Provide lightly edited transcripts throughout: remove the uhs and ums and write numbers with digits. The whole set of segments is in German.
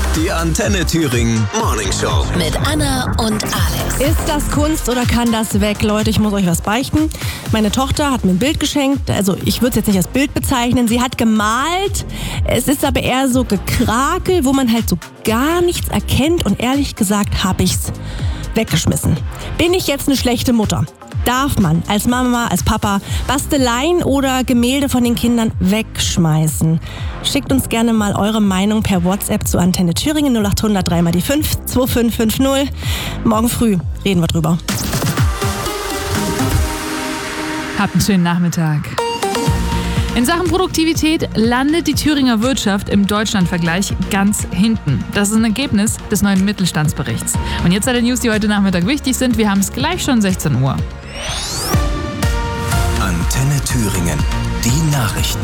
Die Antenne Thüringen Morning Show. Mit Anna und Alex. Ist das Kunst oder kann das weg? Leute, ich muss euch was beichten. Meine Tochter hat mir ein Bild geschenkt. Also ich würde es jetzt nicht als Bild bezeichnen. Sie hat gemalt. Es ist aber eher so Gekrakel, wo man halt so gar nichts erkennt. Und ehrlich gesagt habe ich's weggeschmissen. Bin ich jetzt eine schlechte Mutter? Darf man als Mama, als Papa Basteleien oder Gemälde von den Kindern wegschmeißen? Schickt uns gerne mal eure Meinung per WhatsApp zu Antenne Thüringen 0800 3 mal die 5 2550. Morgen früh reden wir drüber. Habt einen schönen Nachmittag. In Sachen Produktivität landet die Thüringer Wirtschaft im Deutschlandvergleich ganz hinten. Das ist ein Ergebnis des neuen Mittelstandsberichts. Und jetzt alle News, die heute Nachmittag wichtig sind. Wir haben es gleich schon 16 Uhr. Antenne Thüringen. Die Nachrichten.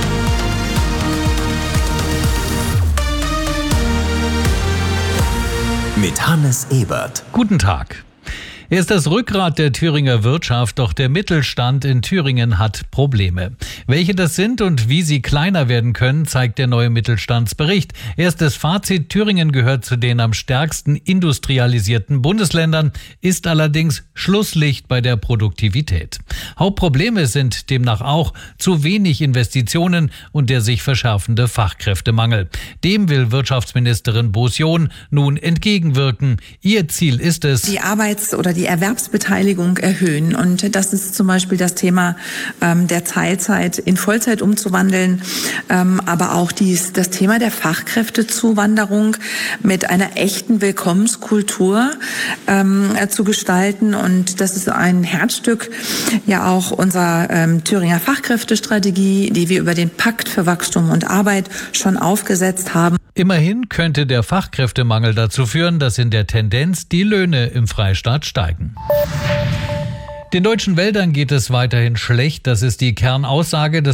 Mit Hannes Ebert. Guten Tag. Er ist das Rückgrat der Thüringer Wirtschaft, doch der Mittelstand in Thüringen hat Probleme. Welche das sind und wie sie kleiner werden können, zeigt der neue Mittelstandsbericht. Erstes Fazit: Thüringen gehört zu den am stärksten industrialisierten Bundesländern, ist allerdings Schlusslicht bei der Produktivität. Hauptprobleme sind demnach auch zu wenig Investitionen und der sich verschärfende Fachkräftemangel. Dem will Wirtschaftsministerin Boos-John nun entgegenwirken. Ihr Ziel ist es, die die Erwerbsbeteiligung erhöhen. Und das ist zum Beispiel das Thema der Teilzeit in Vollzeit umzuwandeln, aber auch das Thema der Fachkräftezuwanderung mit einer echten Willkommenskultur zu gestalten. Und das ist ein Herzstück ja auch unserer Thüringer Fachkräftestrategie, die wir über den Pakt für Wachstum und Arbeit schon aufgesetzt haben. Immerhin könnte der Fachkräftemangel dazu führen, dass in der Tendenz die Löhne im Freistaat steigen. Den deutschen Wäldern geht es weiterhin schlecht. Das ist die Kernaussage des